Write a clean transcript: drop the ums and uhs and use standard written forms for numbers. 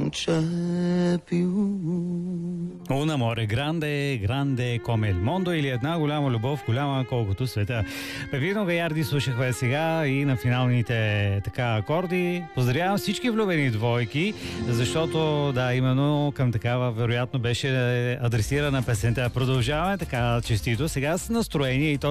non c'è più. Un amore grande, grande come il mondo или една голяма любов, голяма колкото света. Пепино Гаярди слушахме сега и на финалните акорди. Поздравявам всички влюбени двойки, защото да, именно към такава вероятно беше адресирана песента. Продължаваме така честито. Сега с настроение и то